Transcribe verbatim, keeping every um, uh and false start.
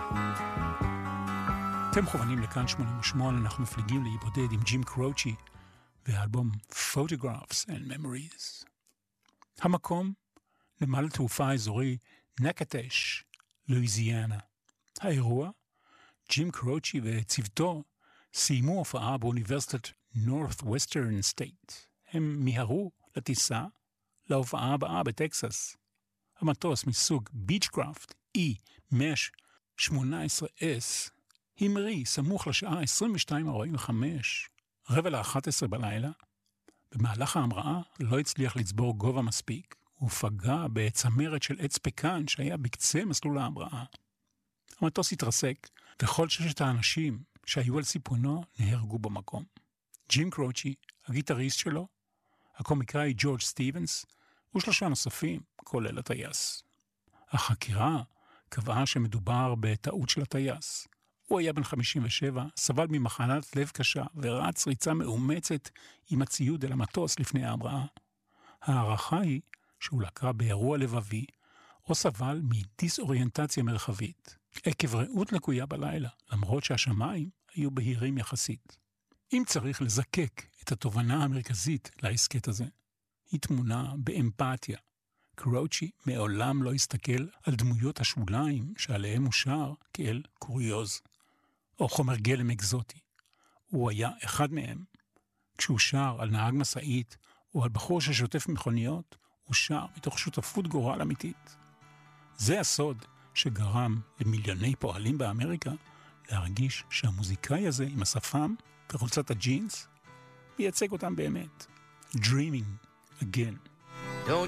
אתם מכוונים לכאן שמונים ושמונה, אנחנו מפליגים להיבודד עם ג'ים קרוצ'י והאלבום Photographs and Memories. המקום, נמל תעופה האזורי נקטש, לואיזיאנה. האירוע, ג'ים קרוצ'י וצוותו סיימו הופעה באוניברסיטת Northwestern State. הם מיהרו לטיסה להופעה הבאה בטקסס. המטוס מסוג ביצ'קראפט אי מאה שמונה עשרה אס המריא סמוך לשעה עשרים ושתיים ארבעים וחמש, רבע לאחת עשרה בלילה. במהלך ההמראה לא הצליח לצבור גובה מספיק, ופגע בצמרת של עץ פקן שהיה בקצה מסלול ההמראה. המטוס התרסק, וכל ששת האנשים שהיו על סיפונו נהרגו במקום. ג'ים קרוצ'י, הגיטריסט שלו, הקומיקאי ג'ורג' סטיבנס, ושלושה נוספים, כולל הטייס. החקירה קבעה שמדובר בטעות של הטייס. הוא היה בן חמישים ושבע, סבל ממחלת לב קשה, ורץ ריצה מאומצת עם הציוד אל המטוס לפני ההמראה. הערכה היא שהוא לקה באירוע לבבי, או סבל מדיסאוריינטציה מרחבית, עקב ראות לקויה בלילה, למרות שהשמיים היו בהירים יחסית. אם צריך לזקק את התובנה המרכזית לעסקת הזה, היא תמונה באמפתיה. קרוצ'י מעולם לא הסתכל על דמויות השוליים שעליהם הוא שר כאל קוריוז, או חומר גלם אקזוטי. הוא היה אחד מהם. כשהוא שר על נהג מסעית, או על בחור ששוטף מכוניות, הוא שר מתוך שותפות גורל אמיתית. זה הסוד שגרם למיליוני פועלים באמריקה להרגיש שהמוזיקאי הזה עם השפם וחולצת הג'ינס מייצג אותם באמת. Dreaming again.